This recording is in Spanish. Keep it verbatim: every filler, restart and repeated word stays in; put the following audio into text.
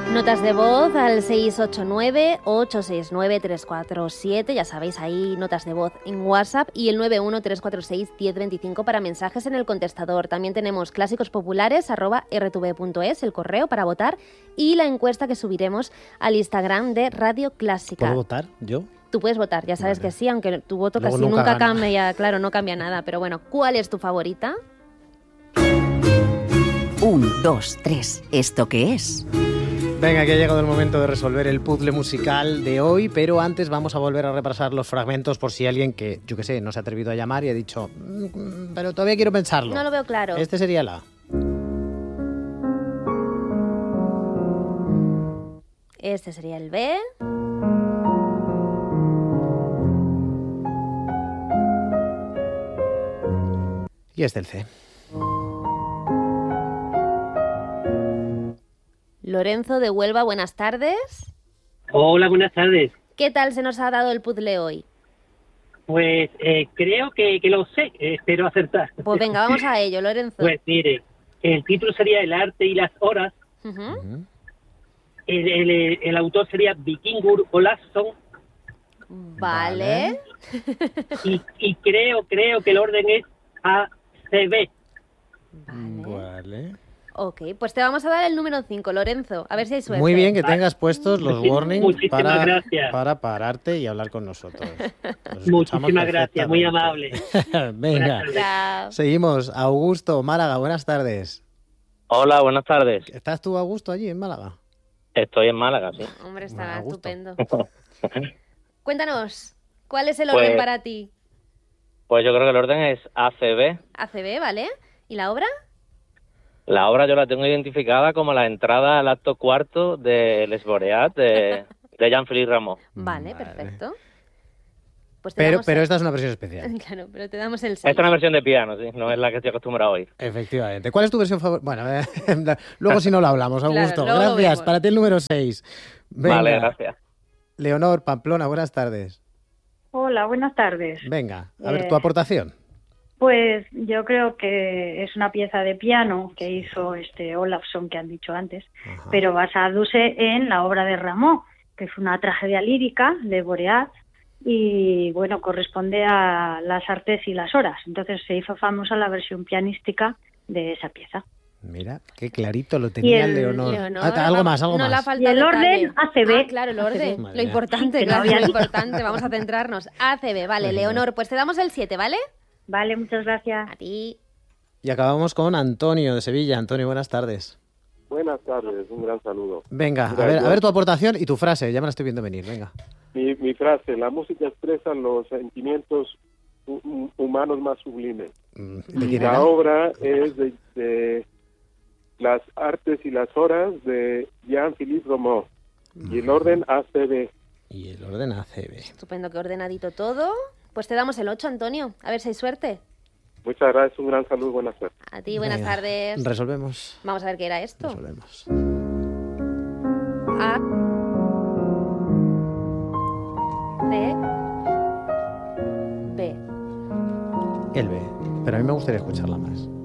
Notas de voz al seis ocho nueve, ocho seis nueve, tres cuatro siete, ya sabéis, ahí notas de voz en WhatsApp, y el nueve uno tres cuatro seis, uno cero dos cinco para mensajes en el contestador. También tenemos clásicos-populares arroba r t v punto es, el correo para votar, y la encuesta que subiremos al Instagram de Radio Clásica. ¿Puedo votar yo? Tú puedes votar, ya sabes Vale. que sí, aunque tu voto Luego casi nunca nunca gana. cambia, claro, no cambia nada, pero bueno, ¿cuál es tu favorita? Un, dos, tres. ¿Esto qué es? Venga, que ha llegado el momento de resolver el puzzle musical de hoy, pero antes vamos a volver a repasar los fragmentos por si alguien que, yo qué sé, no se ha atrevido a llamar y ha dicho, "Mm, pero todavía quiero pensarlo". No lo veo claro. Este sería la A. Este sería el B. Y este el C. Lorenzo de Huelva, buenas tardes. Hola, buenas tardes. ¿Qué tal se nos ha dado el puzzle hoy? Pues eh, creo que, que lo sé, eh, espero acertar. Pues venga, vamos a ello, Lorenzo. Pues mire, el título sería El arte y las horas, Ujú. Ujú. el, el, el autor sería Vikingur Olason Vale. y, y creo, creo que el orden es A C B. Vale. Vale. Ok, pues te vamos a dar el número cinco, Lorenzo. A ver si hay suerte. Muy bien que Vale. tengas puestos los Muchis- warnings muchísimas para, gracias. para pararte y hablar con nosotros. Nos escuchamos Muchísimas gracias, muy amable. perfectamente. Venga, Chao. seguimos. Augusto, Málaga, buenas tardes. Hola, buenas tardes. ¿Estás tú, Augusto, allí en Málaga? Estoy en Málaga, sí. Hombre, Me está da gusto. estupendo. Cuéntanos, ¿cuál es el Pues- orden para ti? Pues yo creo que el orden es A C B. A C B, ¿vale? ¿Y la obra? La obra yo la tengo identificada como la entrada al acto cuarto de Les Boreat de, de Jean-Philippe Rameau. Vale, Vale. perfecto. Pues te Pero, damos pero el- esta es una versión especial. Claro, pero te damos el Esta seis. es una versión de piano, sí, no es la que estoy acostumbrado a oír. Efectivamente. ¿Cuál es tu versión favorita? Bueno, eh, luego si no lo hablamos, Claro, Augusto. luego lo Gracias. vemos. Para ti el número seis. Venga. Vale, gracias. Leonor, Pamplona, buenas tardes. Hola, buenas tardes. Venga, a ver Eh, tu aportación. Pues yo creo que es una pieza de piano que hizo este Olafsson que han dicho antes, Ajá. pero basándose en la obra de Rameau, que es una tragedia lírica de Boreat y bueno, corresponde a las artes y las horas. Entonces se hizo famosa la versión pianística de esa pieza. Mira, qué clarito lo tenía el- Leonor. Leonor, Ah, algo más, algo no le ha más. faltado Y el detalle. orden A C B. Ah, claro, el orden. Madre Lo mía. importante, Que no claro, había lo dicho. importante. Vamos a centrarnos. A C B, vale, Venga. Leonor. Pues te damos el siete, ¿vale? Vale, muchas gracias. A ti. Y acabamos con Antonio de Sevilla. Antonio, buenas tardes. Buenas tardes, un gran saludo. Venga, Mira, a ver, yo- a ver tu aportación y tu frase. Ya me la estoy viendo venir. Venga. Mi, mi frase, la música expresa los sentimientos hu- hu- humanos más sublimes. Mm, ¿De quién La era? obra es de, de Las artes y las horas de Jean-Philippe Rameau y el orden A C B. Y el orden A C B. Estupendo, que ordenadito todo. Pues te damos el ocho, Antonio. A ver si hay suerte. Muchas gracias, un gran saludo, buenas tardes. A ti, buenas Venga, tardes. Resolvemos. Vamos a ver qué era esto. Resolvemos. A. C. B. El B. Pero a mí me gustaría escucharla más.